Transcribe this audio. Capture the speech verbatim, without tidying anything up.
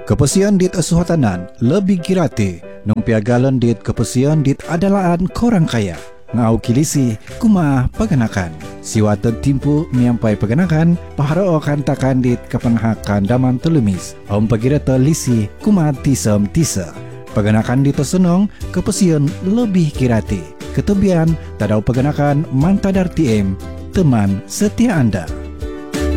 Kepesian dit asuhatanan lebih kirate, nung piagalan dit kepesian dit adalaan korang kaya. Ngau kilisi kuma paganakan. Siwatan timpu miampai paganakan, paharo kantakan dit kapanhakan daman telumis. Om pagirata lisi kuma tisam tisa. Paganakan dit senong, kepesian lebih kirate. Ketebian tadau paganakan mantadar T M, teman setia anda.